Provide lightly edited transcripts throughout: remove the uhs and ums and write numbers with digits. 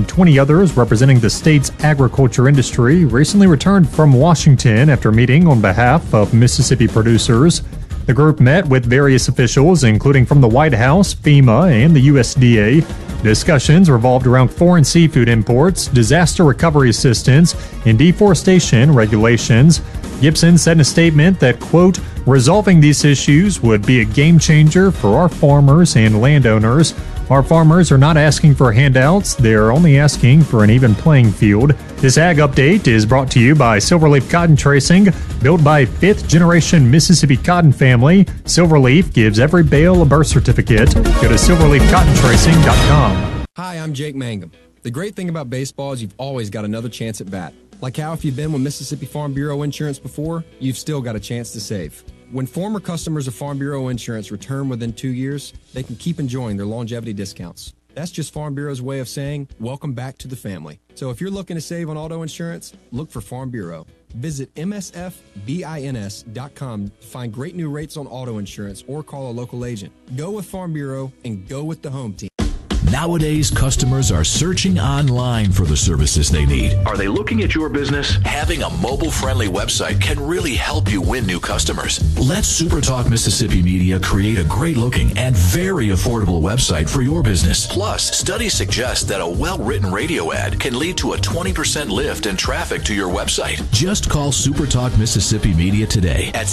and 20 others representing the state's agriculture industry recently returned from Washington after meeting on behalf of Mississippi producers. The group met with various officials, including from the White House, FEMA, and the USDA. Discussions revolved around foreign seafood imports, disaster recovery assistance, and deforestation regulations. Gibson said in a statement that, quote, resolving these issues would be a game changer for our farmers and landowners. Our farmers are not asking for handouts, they're only asking for an even playing field. This Ag Update is brought to you by Silverleaf Cotton Tracing, built by fifth-generation Mississippi cotton family. Silverleaf gives every bale a birth certificate. Go to silverleafcottontracing.com. Hi, I'm Jake Mangum. The great thing about baseball is you've always got another chance at bat. Like how if you've been with Mississippi Farm Bureau Insurance before, you've still got a chance to save. When former customers of Farm Bureau Insurance return within 2 years, they can keep enjoying their longevity discounts. That's just Farm Bureau's way of saying, welcome back to the family. So if you're looking to save on auto insurance, look for Farm Bureau. Visit msfbins.com to find great new rates on auto insurance or call a local agent. Go with Farm Bureau and go with the home team. Nowadays, customers are searching online for the services they need. Are they looking at your business? Having a mobile-friendly website can really help you win new customers. Let SuperTalk Mississippi Media create a great-looking and very affordable website for your business. Plus, studies suggest that a well-written radio ad can lead to a 20% lift in traffic to your website. Just call SuperTalk Mississippi Media today at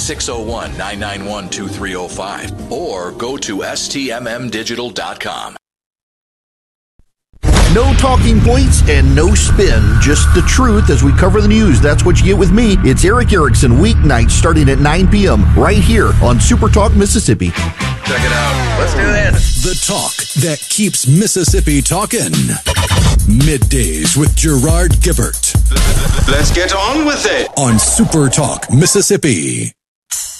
601-991-2305 or go to stmmdigital.com. No talking points and no spin, just the truth as we cover the news. That's what you get with me. It's Eric Erickson, weeknights starting at 9 p.m. right here on Super Talk Mississippi. Check it out. Let's do this. The talk that keeps Mississippi talking. Middays with Gerard Gibbert. Let's get on with it. On Super Talk Mississippi.